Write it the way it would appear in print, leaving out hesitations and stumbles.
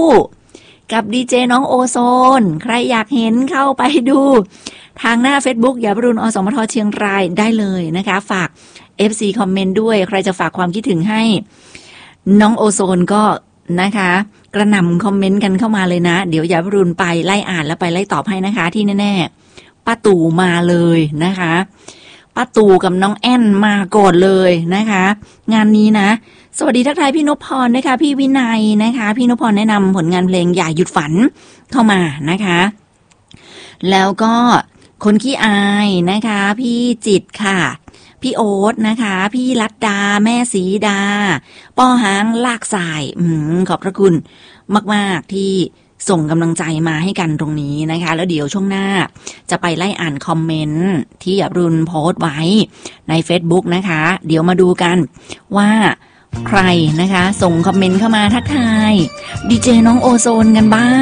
กับดีเจน้องโอโซนใครอยากเห็นเข้าไปดูทางหน้า Facebook อย่าบรุณอสมทเชียงรายได้เลยนะคะฝาก FC คอมเมนต์ด้วยใครจะฝากความคิดถึงให้น้องโอโซนก็นะคะกระหน่ำคอมเมนต์กันเข้ามาเลยนะเดี๋ยวอย่าบรุณไปไล่อ่านแล้วไปไล่ตอบให้นะคะที่แน่ๆป้าตู่มาเลยนะคะป้าตู่กับน้องแอนมาก่อนเลยนะคะงานนี้นะสวัสดีทักทายพี่นพพรนะคะพี่วินัยนะคะพี่นพพรแนะนำผลงานเพลงอย่าหยุดฝันเข้ามานะคะแล้วก็คนขี้อายนะคะพี่จิตค่ะพี่โอ๊ตนะคะพี่ลัดดาแม่สีดาป้อหางลากสายขอบพระคุณมากๆที่ส่งกำลังใจมาให้กันตรงนี้นะคะแล้วเดี๋ยวช่วงหน้าจะไปไล่อ่านคอมเมนต์ที่อรุณโพสต์ไว้ใน Facebook นะคะเดี๋ยวมาดูกันว่าใครนะคะส่งคอมเมนต์เข้ามาทักทายดีเจน้องโอโซนกันบ้าง